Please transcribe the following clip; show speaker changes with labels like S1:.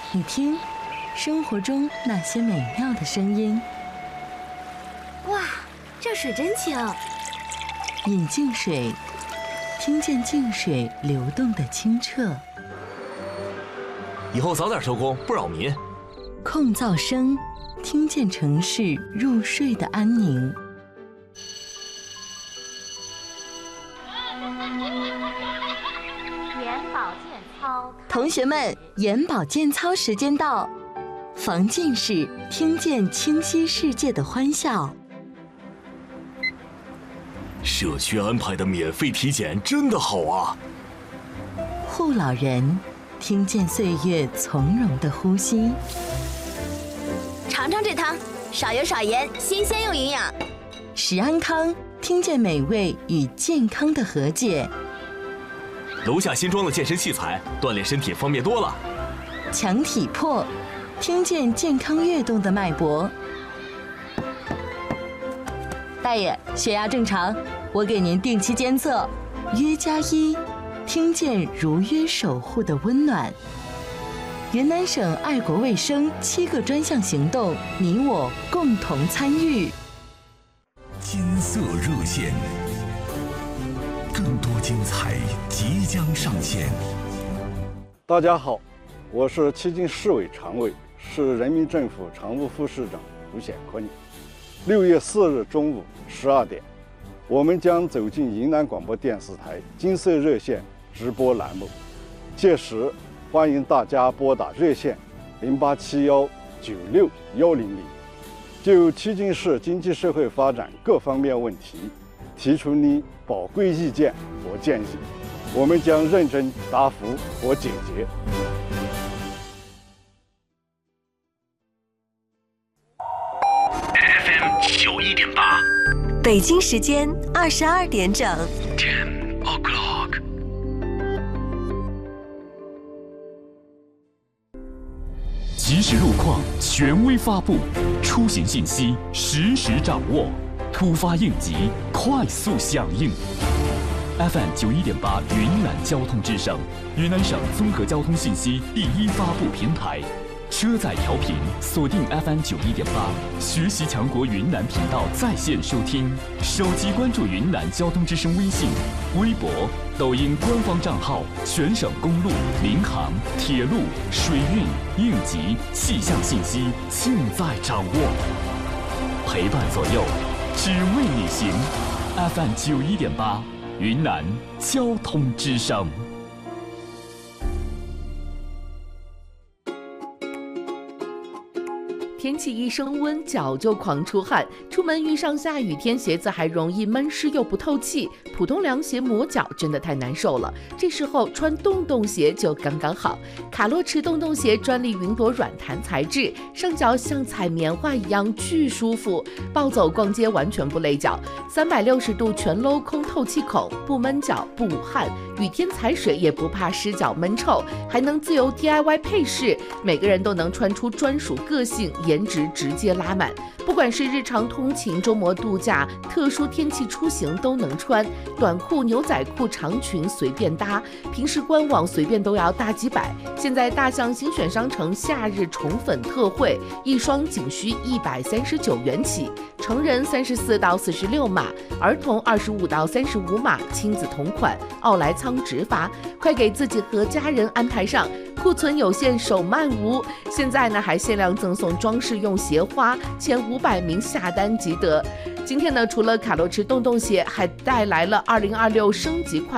S1: 你听，生活中那些美妙的声音。
S2: 哇，这水真清！
S1: 饮净水，听见净水流动的清澈。
S3: 以后早点收工，不扰民。
S1: 控噪声，听见城市入睡的安宁。
S2: 眼保健操，
S1: 同学们，眼保健操时间到，防近视，听见清晰世界的欢笑。
S3: 社区安排的免费体检真的好啊！
S1: 护老人，听见岁月从容的呼吸。
S2: 尝尝这汤，少油少盐，新鲜又营养。
S1: 食安康，听见美味与健康的和解。
S3: 楼下新装了健身器材，锻炼身体方便多了。
S1: 强体魄，听见健康跃动的脉搏。大爷，血压正常，我给您定期监测。约+1，听见如约守护的温暖。云南省爱国卫生7个专项行动，你我共同参与。
S4: 金色热线，更多精彩即将上线。
S5: 大家好，我是迄今市委常委、市人民政府常务副市长胡显坤。6月4日中午12点，我们将走进云南广播电视台金色热线直播栏目，届时欢迎大家拨打热线0871961100，就迄今市经济社会发展各方面问题提出你宝贵意见和建议，我们将认真答复和解决。
S6: FM91.8，北京时间22点整。
S4: 10 o'clock。
S7: 即时路况权威发布，出行信息实时掌握，突发应急快速响应。FM91.8云南交通之声，云南省综合交通信息第一发布平台。车载调频锁定 FM91.8，学习强国云南频道在线收听，手机关注云南交通之声微信、微博、抖音官方账号，全省公路、民航、铁路、水运、应急、气象信息尽在掌握，陪伴左右，只为你行。FM91.8，云南交通之声。
S8: 天气一升温，脚就狂出汗，出门遇上下雨天，鞋子还容易闷湿又不透气，普通凉鞋磨脚真的太难受了。这时候穿洞洞鞋就刚刚好。卡洛驰洞洞鞋专利云朵软弹材质，上脚像踩棉花一样巨舒服，暴走逛街完全不累脚。360度全镂空透气孔，不闷脚不捂汗，雨天踩水也不怕湿脚闷臭，还能自由 DIY 配饰，每个人都能穿出专属个性，颜值直接拉满。不管是日常通勤、周末度假、特殊天气出行都能穿，短裤、牛仔裤、长裙随便搭，平时官网随便都要大几百。现在大象新选商城夏日宠粉特惠，一双仅需139元起，成人34到46码，儿童25到35码，亲子同款，奥莱仓直发，快给自己和家人安排上。库存有限，手慢无。现在呢，还限量赠送装饰用鞋花，前500名下单即得。今天呢，除了卡洛驰洞洞鞋，还带来了2026升级款。